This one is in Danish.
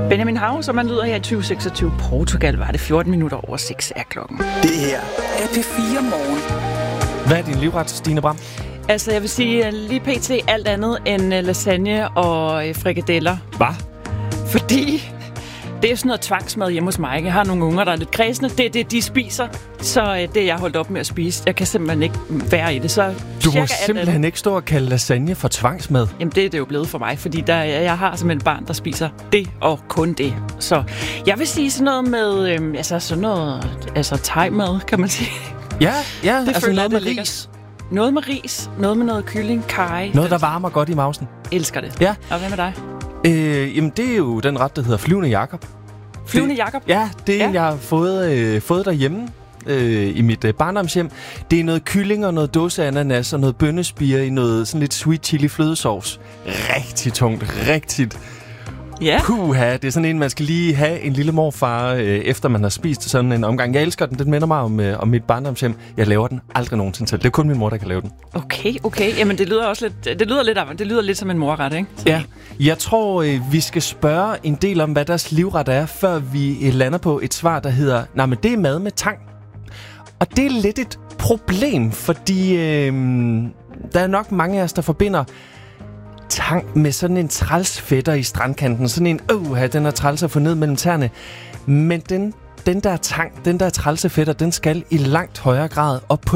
Benjamin Hav, som man lyder her i 2026. Portugal var det 14 minutter over 6 er klokken. Det her er P4 Morgen. Hvad er din livret, Stine Bram? Altså, jeg vil sige lige pt. Alt andet end lasagne og frikadeller. Hvad? Fordi det er sådan noget tvangsmad hjemme hos mig. Jeg har nogle unger, der er lidt kredsende. Det er det, de spiser. Så det er jeg holdt op med at spise. Jeg kan simpelthen ikke være i det. Så Du må simpelthen ikke stå og kalde lasagne for tvangsmad. Jamen, det er det jo blevet for mig, fordi jeg har simpelthen et barn, der spiser det og kun det. Så jeg vil sige sådan noget med, thai-mad, kan man sige. Ja, Det altså føler noget med jeg, ris. Noget med ris, noget med noget kylling, karry. Noget, der varmer godt i mausen. Elsker det. Ja. Og hvad med dig? Jamen, det er jo den ret, der hedder Flyvende Jakob. Flyvende Jakob? Ja, det er en, jeg har fået derhjemme i mit barndomshjem. Det er noget kylling og noget dåseananas og noget bønnespirer i noget sådan lidt sweet chili flødesauce. Rigtig tungt, rigtigt. Ja. Puha, det er sådan en, man skal lige have en lille morfar, efter man har spist sådan en omgang. Jeg elsker den, den minder mig om mit barndomshjem. Jeg laver den aldrig nogensinde selv. Det er kun min mor, der kan lave den. Okay. Jamen, det lyder også lidt, det lyder lidt som en morret, ikke? Så. Ja, jeg tror, vi skal spørge en del om, hvad deres livret er, før vi lander på et svar, der hedder, nej, men det er mad med tang. Og det er lidt et problem, fordi der er nok mange af os, der forbinder tang med sådan en trælsfætter i strandkanten. Sådan en, den er træls at få ned mellem tæerne. Men den der tang, den der trælsefætter, den skal i langt højere grad op på